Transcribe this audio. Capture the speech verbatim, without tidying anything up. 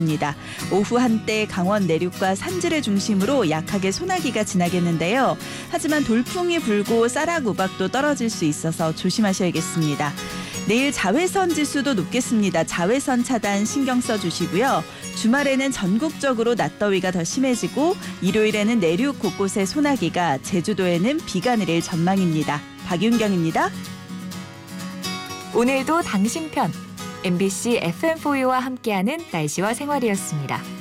입니다. 오후 한때 강원 내륙과 산지를 중심으로 약하게 소나기가 지나겠는데요. 하지만 돌풍이 불고 쌀아우박도 떨어질 수 있어서 조심하셔야겠습니다. 내일 자외선 지수도 높겠습니다. 자외선 차단 신경 써주시고요. 주말에는 전국적으로 낮더위가 더 심해지고 일요일에는 내륙 곳곳에 소나기가, 제주도에는 비가 내릴 전망입니다. 박윤경입니다. 오늘도 당신 편 엠비씨 에프엠포유와 함께하는 날씨와 생활이었습니다.